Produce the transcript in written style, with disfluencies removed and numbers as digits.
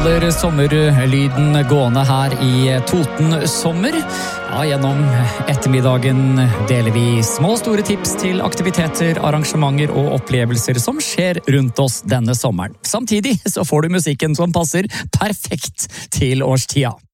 holder sommerlyden gående her i Toten sommer. Ja, gjennom ettermiddagen deler vi små og store tips til aktiviteter, arrangementer og opplevelser som skjer rundt oss denne sommeren. Samtidig så får du musikken som passer perfekt til årstida.